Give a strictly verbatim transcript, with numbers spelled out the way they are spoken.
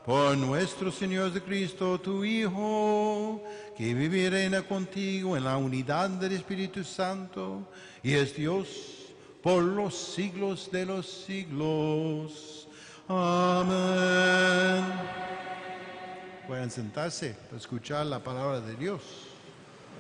por nuestro Señor Jesucristo, tu Hijo, que vive y reina contigo en la unidad del Espíritu Santo, y es Dios por los siglos de los siglos. Amén. Pueden sentarse para escuchar la palabra de Dios.